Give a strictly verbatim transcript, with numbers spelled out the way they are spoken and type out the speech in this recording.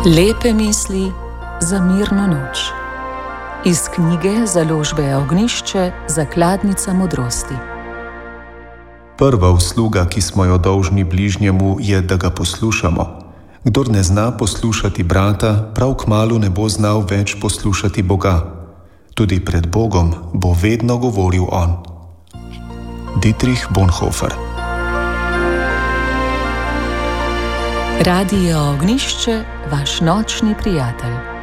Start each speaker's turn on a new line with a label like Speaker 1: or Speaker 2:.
Speaker 1: Lepe misli za mirno noč. Iz knjige Založbe Ognjišče Zakladnica modrosti.
Speaker 2: Prva usluga, ki smo jo dolžni bližnjemu, je, da ga poslušamo. Kdor ne zna poslušati brata, prav kmalu ne bo znal več poslušati Boga. Tudi pred Bogom bo vedno govoril on. Dietrich Bonhoeffer.
Speaker 1: Radio Ognjišče, vaš nočni prijatelj.